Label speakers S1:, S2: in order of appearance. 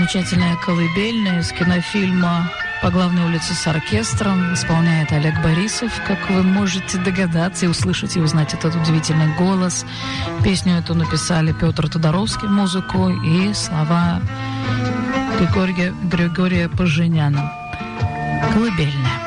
S1: Замечательная колыбельная из кинофильма «По главной улице с оркестром» исполняет Олег Борисов, как вы можете догадаться и услышать и узнать этот удивительный голос. Песню эту написали Петр Тодоровский, музыку, и слова Григория Поженяна. Колыбельная.